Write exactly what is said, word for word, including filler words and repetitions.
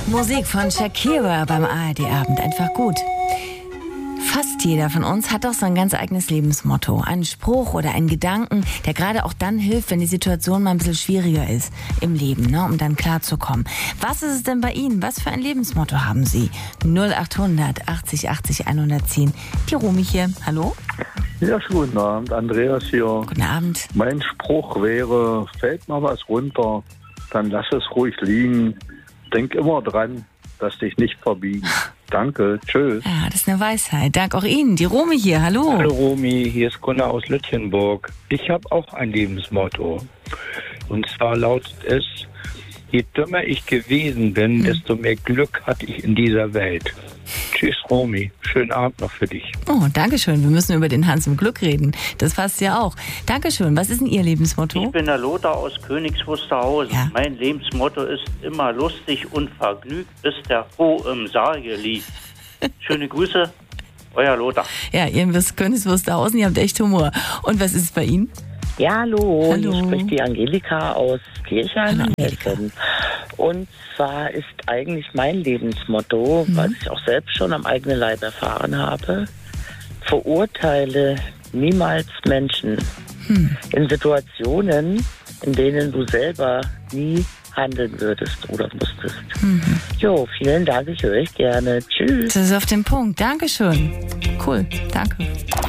Musik von Shakira beim A R D-Abend, einfach gut. Fast jeder von uns hat doch so ein ganz eigenes Lebensmotto. Einen Spruch oder einen Gedanken, der gerade auch dann hilft, wenn die Situation mal ein bisschen schwieriger ist im Leben, ne, um dann klarzukommen. Was ist es denn bei Ihnen? Was für ein Lebensmotto haben Sie? null achthundert achtzig achtzig hundertzehn. Die Romy hier. Hallo? Ja, schönen guten Abend. Andreas hier. Guten Abend. Mein Spruch wäre, fällt mal was runter, dann lass es ruhig liegen. Denk immer dran, dass dich nicht verbiegen. Danke, tschüss. Ja, das ist eine Weisheit. Dank auch Ihnen. Die Romy hier, hallo. Hallo Romy, hier ist Gunnar aus Lütjenburg. Ich habe auch ein Lebensmotto. Und zwar lautet es, je dümmer ich gewesen bin, hm. desto mehr Glück hatte ich in dieser Welt. Tschüss Romy, schönen Abend noch für dich. Oh, Dankeschön. Wir müssen über den Hans im Glück reden. Das passt ja auch. Dankeschön. Was ist denn Ihr Lebensmotto? Ich bin der Lothar aus Königs Wusterhausen. Ja. Mein Lebensmotto ist immer lustig und vergnügt, bis der Froh im Sarge liegt. Schöne Grüße, euer Lothar. Ja, ihr wisst Königs Wusterhausen, ihr habt echt Humor. Und was ist es bei Ihnen? Ja, hallo, hallo. Hier spricht die Angelika aus Kirchheim in Hessen. Und zwar ist eigentlich mein Lebensmotto, mhm. was ich auch selbst schon am eigenen Leib erfahren habe, verurteile niemals Menschen mhm. in Situationen, in denen du selber nie handeln würdest oder musstest. Mhm. Jo, vielen Dank, ich höre euch gerne. Tschüss. Das ist auf den Punkt. Dankeschön. Cool, danke.